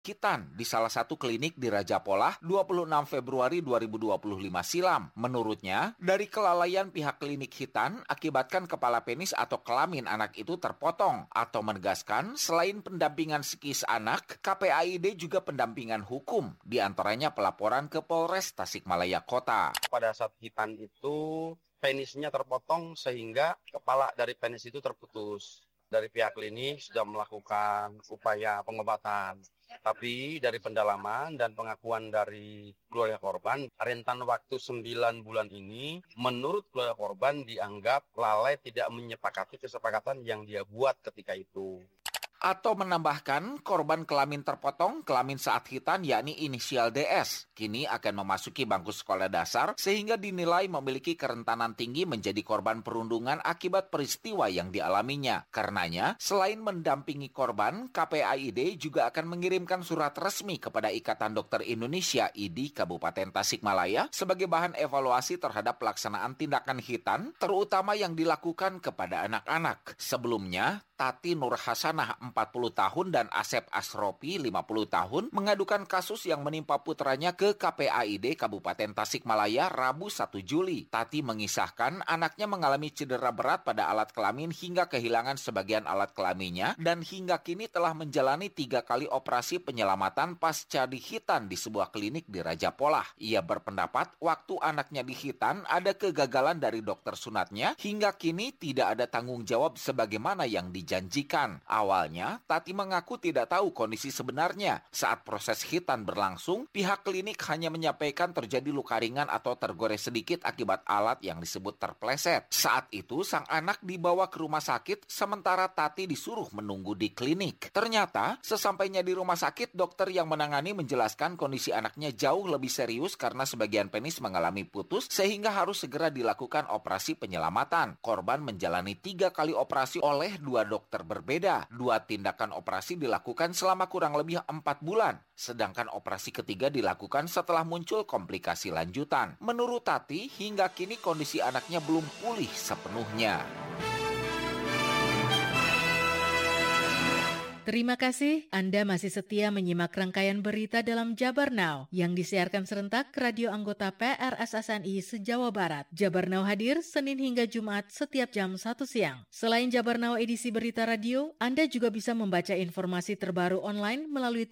hitan di salah satu klinik di Raja Polah 26 Februari 2025 silam. Menurutnya, dari kelalaian pihak klinik hitan akibatkan kepala penis atau kelamin anak itu terpotong, atau menegaskan selain pendampingan psikis anak, KPAID juga pendampingan hukum, diantaranya pelaporan ke Polres Tasikmalaya Kota. Pada saat hitan itu penisnya terpotong sehingga kepala dari penis itu terputus. Dari pihak klinik sudah melakukan upaya pengobatan. Tapi dari pendalaman dan pengakuan dari keluarga korban, rentan waktu 9 bulan ini, menurut keluarga korban dianggap lalai tidak menyepakati kesepakatan yang dia buat ketika itu. Atau menambahkan korban kelamin terpotong, kelamin saat hitan yakni inisial DS, kini akan memasuki bangku sekolah dasar sehingga dinilai memiliki kerentanan tinggi menjadi korban perundungan akibat peristiwa yang dialaminya. Karenanya, selain mendampingi korban, KPAID juga akan mengirimkan surat resmi kepada Ikatan Dokter Indonesia (IDI) Kabupaten Tasikmalaya sebagai bahan evaluasi terhadap pelaksanaan tindakan hitan, terutama yang dilakukan kepada anak-anak. Sebelumnya, Tati Nur Hasanah 40 tahun dan Asep Asropi 50 tahun mengadukan kasus yang menimpa putranya ke KPAID Kabupaten Tasikmalaya Rabu 1 Juli. Tati mengisahkan anaknya mengalami cedera berat pada alat kelamin hingga kehilangan sebagian alat kelaminnya dan hingga kini telah menjalani 3 kali operasi penyelamatan pasca dihitan di sebuah klinik di Raja Polah. Ia berpendapat waktu anaknya dihitan ada kegagalan dari dokter sunatnya hingga kini tidak ada tanggung jawab sebagaimana yang dijanjikan. Awalnya, Tati mengaku tidak tahu kondisi sebenarnya. Saat proses hitan berlangsung, pihak klinik hanya menyampaikan terjadi luka ringan atau tergores sedikit akibat alat yang disebut terpleset. Saat itu, sang anak dibawa ke rumah sakit, sementara Tati disuruh menunggu di klinik. Ternyata, sesampainya di rumah sakit, dokter yang menangani menjelaskan kondisi anaknya jauh lebih serius karena sebagian penis mengalami putus, sehingga harus segera dilakukan operasi penyelamatan. Korban menjalani 3 kali operasi oleh 2 dokter berbeda. 2 tindakan operasi dilakukan selama kurang lebih 4 bulan, sedangkan operasi ketiga dilakukan setelah muncul komplikasi lanjutan. Menurut Tati, hingga kini kondisi anaknya belum pulih sepenuhnya. Terima kasih Anda masih setia menyimak rangkaian berita dalam Jabar Now yang disiarkan serentak ke radio anggota PRSSNI se-Jawa Barat. Jabar Now hadir Senin hingga Jumat setiap jam 1 siang. Selain Jabar Now edisi berita radio, Anda juga bisa membaca informasi terbaru online melalui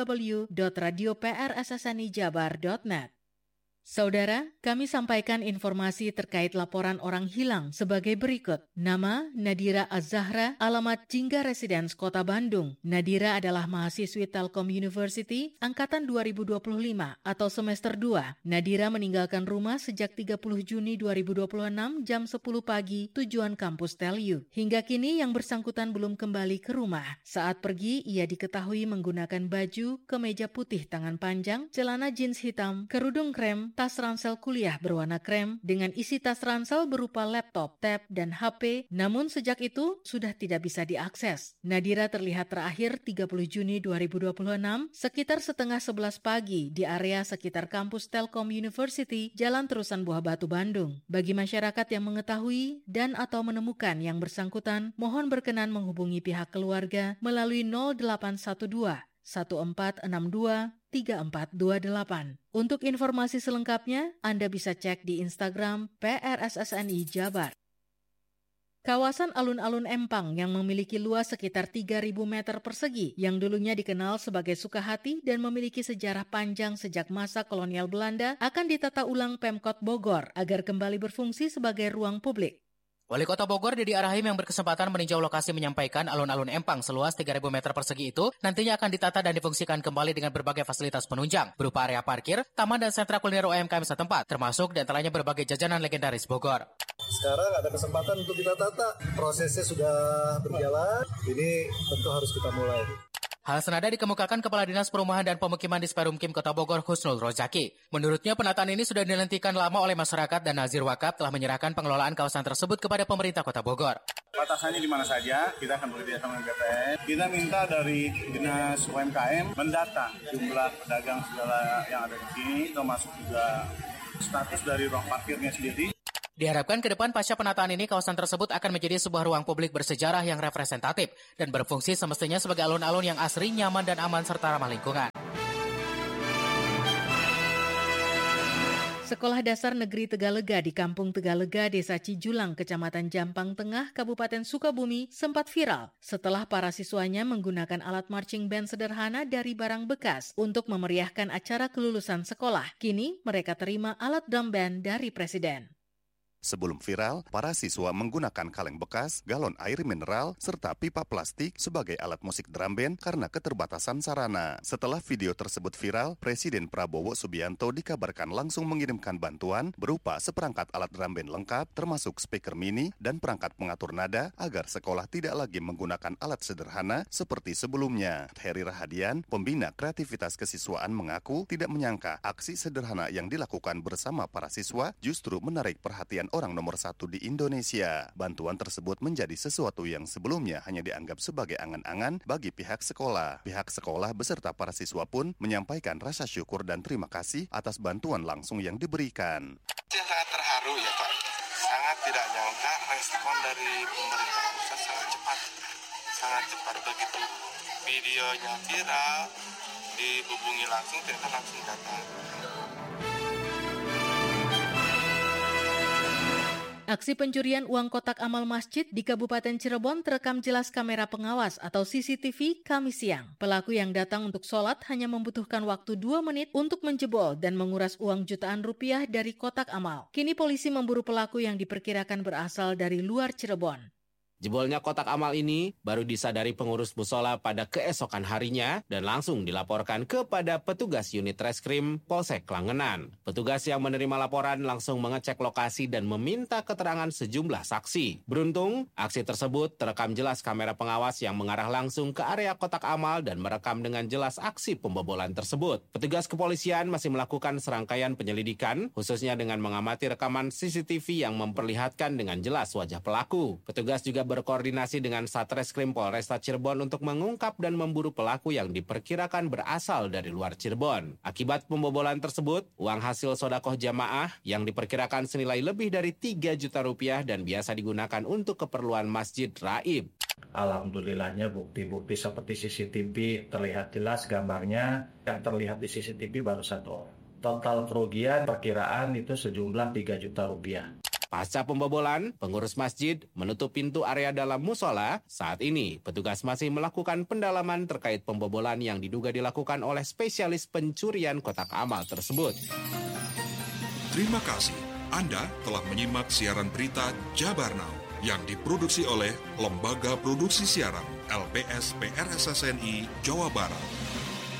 www.radioprssnijabar.net. Saudara, kami sampaikan informasi terkait laporan orang hilang sebagai berikut. Nama Nadira Az-Zahra, alamat Jingga Residence, Kota Bandung. Nadira adalah mahasiswi Telkom University angkatan 2025 atau semester 2. Nadira meninggalkan rumah sejak 30 Juni 2026 jam 10 pagi tujuan kampus TELU. Hingga kini yang bersangkutan belum kembali ke rumah. Saat pergi, ia diketahui menggunakan baju, kemeja putih tangan panjang, celana jeans hitam, kerudung krem, tas ransel kuliah berwarna krem dengan isi tas ransel berupa laptop, tab, dan HP, namun sejak itu sudah tidak bisa diakses. Nadira terlihat terakhir 30 Juni 2026 sekitar setengah 11 pagi di area sekitar kampus Telkom University, Jalan Terusan Buah Batu, Bandung. Bagi masyarakat yang mengetahui dan atau menemukan yang bersangkutan, mohon berkenan menghubungi pihak keluarga melalui 0812 1462 3428. Untuk informasi selengkapnya, Anda bisa cek di Instagram PRSSNI Jabar. Kawasan alun-alun Empang yang memiliki luas sekitar 3.000 meter persegi yang dulunya dikenal sebagai Sukahati dan memiliki sejarah panjang sejak masa kolonial Belanda akan ditata ulang Pemkot Bogor agar kembali berfungsi sebagai ruang publik. Wali Kota Bogor Didi Arahim yang berkesempatan meninjau lokasi menyampaikan alun-alun Empang seluas 3.000 meter persegi itu nantinya akan ditata dan difungsikan kembali dengan berbagai fasilitas penunjang berupa area parkir, taman dan sentra kuliner UMKM setempat, termasuk diantaranya berbagai jajanan legendaris Bogor. Sekarang ada kesempatan untuk kita tata, prosesnya sudah berjalan, ini tentu harus kita mulai. Hal senada dikemukakan Kepala Dinas Perumahan dan Pemukiman di Sperumkim Kota Bogor, Husnul Rozaki. Menurutnya penataan ini sudah dinantikan lama oleh masyarakat dan Nazir Wakaf telah menyerahkan pengelolaan kawasan tersebut kepada pemerintah Kota Bogor. Batasannya di mana saja, kita akan bekerja sama dengan BPN. Kita minta dari Dinas UMKM mendata jumlah pedagang segala yang ada di sini, termasuk juga status dari ruang parkirnya sendiri. Diharapkan ke depan pasca penataan ini kawasan tersebut akan menjadi sebuah ruang publik bersejarah yang representatif dan berfungsi semestinya sebagai alun-alun yang asri, nyaman dan aman serta ramah lingkungan. Sekolah Dasar Negeri Tegalega di Kampung Tegalega, Desa Cijulang, Kecamatan Jampang Tengah, Kabupaten Sukabumi sempat viral setelah para siswanya menggunakan alat marching band sederhana dari barang bekas untuk memeriahkan acara kelulusan sekolah. Kini mereka terima alat drum band dari Presiden. Sebelum viral, para siswa menggunakan kaleng bekas, galon air mineral, serta pipa plastik sebagai alat musik drum band karena keterbatasan sarana. Setelah video tersebut viral, Presiden Prabowo Subianto dikabarkan langsung mengirimkan bantuan berupa seperangkat alat drum band lengkap, termasuk speaker mini dan perangkat pengatur nada, agar sekolah tidak lagi menggunakan alat sederhana seperti sebelumnya. Heri Rahadian, pembina kreativitas kesiswaan, mengaku tidak menyangka aksi sederhana yang dilakukan bersama para siswa justru menarik perhatian orang nomor 1 di Indonesia. Bantuan tersebut menjadi sesuatu yang sebelumnya hanya dianggap sebagai angan-angan bagi pihak sekolah. Pihak sekolah beserta para siswa pun menyampaikan rasa syukur dan terima kasih atas bantuan langsung yang diberikan. Yang sangat terharu ya Pak. Sangat tidak nyangka respon dari pemerintah pusat sangat cepat. Sangat cepat, begitu videonya viral, dihubungi langsung, ternyata langsung datang. Aksi pencurian uang kotak amal masjid di Kabupaten Cirebon terekam jelas kamera pengawas atau CCTV Kamis siang. Pelaku yang datang untuk sholat hanya membutuhkan waktu 2 menit untuk menjebol dan menguras uang jutaan rupiah dari kotak amal. Kini polisi memburu pelaku yang diperkirakan berasal dari luar Cirebon. Jebolnya kotak amal ini baru disadari pengurus musola pada keesokan harinya dan langsung dilaporkan kepada petugas unit reskrim Polsek Klangenan. Petugas yang menerima laporan langsung mengecek lokasi dan meminta keterangan sejumlah saksi. Beruntung, aksi tersebut terekam jelas kamera pengawas yang mengarah langsung ke area kotak amal dan merekam dengan jelas aksi pembobolan tersebut. Petugas kepolisian masih melakukan serangkaian penyelidikan, khususnya dengan mengamati rekaman CCTV yang memperlihatkan dengan jelas wajah pelaku. Petugas juga berkoordinasi dengan Satreskrim Polresta Cirebon untuk mengungkap dan memburu pelaku yang diperkirakan berasal dari luar Cirebon. Akibat pembobolan tersebut, uang hasil sedekah jamaah yang diperkirakan senilai lebih dari 3 juta rupiah dan biasa digunakan untuk keperluan masjid raib. Alhamdulillahnya bukti-bukti seperti CCTV terlihat jelas gambarnya. Yang terlihat di CCTV baru 1 orang. Total kerugian perkiraan itu sejumlah 3 juta rupiah. Pasca pembobolan, pengurus masjid menutup pintu area dalam musola. Saat ini, petugas masih melakukan pendalaman terkait pembobolan yang diduga dilakukan oleh spesialis pencurian kotak amal tersebut. Terima kasih. Anda telah menyimak siaran berita Jabar Now yang diproduksi oleh Lembaga Produksi Siaran LPS PRSSNI Jawa Barat.